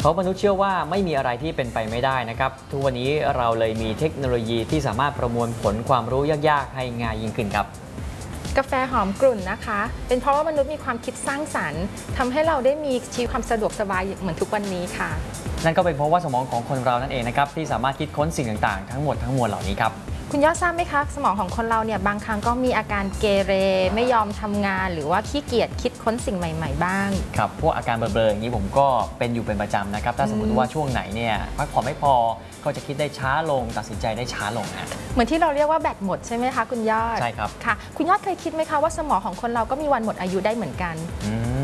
เพราะมนุษย์เชื่อว่าไม่มีอะไรที่เป็นไปไม่ได้นะครับทุกวันนี้เราเลยมีเทคโนโลยีที่สามารถประมวลผลความรู้ยากๆให้ง่ายยิ่งขึ้นครับกาแฟหอมกลุ่นนะคะเป็นเพราะว่ามนุษย์มีความคิดสร้างสรรค์ทำให้เราได้มีชีวิตความสะดวกสบายเหมือนทุกวันนี้ค่ะนั่นก็เป็นเพราะว่าสมองของคนเรานั่นเองนะครับที่สามารถคิดค้นสิ่งต่างๆทั้งหมดทั้งมวลเหล่านี้ครับคุณยอดทราบไหมคะสมองของคนเราเนี่ยบางครั้งก็มีอาการเกเรไม่ยอมทำงานหรือว่าขี้เกียจคิดค้นสิ่งใหม่ๆบ้างครับพวกอาการเบลอๆอย่างนี้ผมก็เป็นอยู่เป็นประจำนะครับถ้าสมมติว่าช่วงไหนเนี่ยพักผ่อนไม่พอก็จะคิดได้ช้าลงตัดสินใจได้ช้าลงนะเหมือนที่เราเรียกว่าแบตหมดใช่ไหมคะคุณยอดใช่ครับค่ะคุณยอดเคยคิดไหมคะว่าสมองของคนเราก็มีวันหมดอายุได้เหมือนกัน